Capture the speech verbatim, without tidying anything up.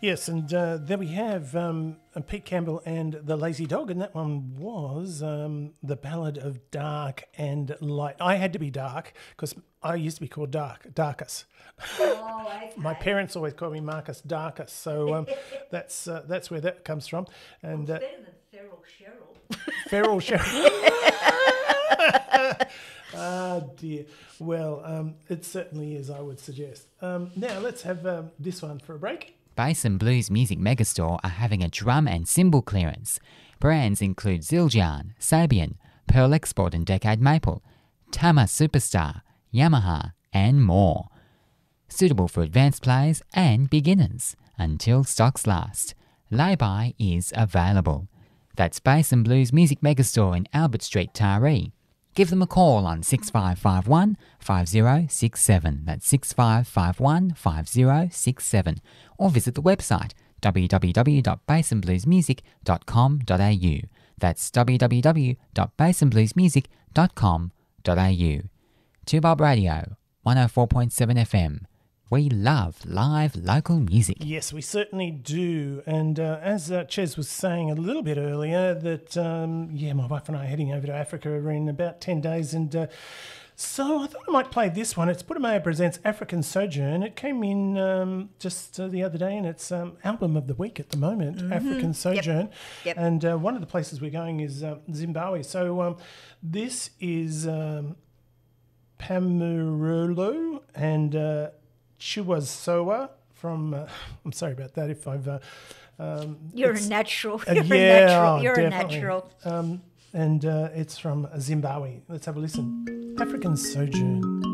Yes, and uh, there we have um, Pete Campbell and the Lazy Dog, and that one was um, the Ballad of Dark and Light. I had to be dark because I used to be called Dark, Darkus. Oh, okay. My parents always called me Marcus Darkus, so um, that's uh, that's where that comes from. And Well, uh, it's better than Feral Feral Cheryl. Cheryl. Ah, dear. Well, um, it certainly is, I would suggest. Um, now, let's have um, this one for a break. Bass and Blues Music Megastore are having a drum and cymbal clearance. Brands include Zildjian, Sabian, Pearl Export and Decade Maple, Tama Superstar, Yamaha, and more. Suitable for advanced players and beginners until stocks last. Lay-by is available. That's Bass and Blues Music Megastore in Albert Street, Taree. Give them a call on six five five one, five zero six seven. That's six five five one, five zero six seven. Or visit the website w w w dot bass and blues music dot com dot a u. That's w w w dot bass and blues music dot com dot a u. Two Bob Radio, one oh four point seven F M. We love live local music. Yes, we certainly do. And uh, as uh, Ches was saying a little bit earlier, that, um, yeah, my wife and I are heading over to Africa in about ten days. And uh, so I thought I might play this one. It's Putumayo Presents African Sojourn. It came in um, just uh, the other day, and it's um, album of the week at the moment, mm-hmm. African Sojourn. Yep. Yep. And uh, one of the places we're going is uh, Zimbabwe. So um, this is um, Pamurulo and... Uh, Chiwasowa from, uh, I'm sorry about that if I've... Uh, um, You're a natural. You're uh, a yeah, natural. oh, You're definitely. a natural. Um, and uh, it's from Zimbabwe. Let's have a listen. African Sojourn.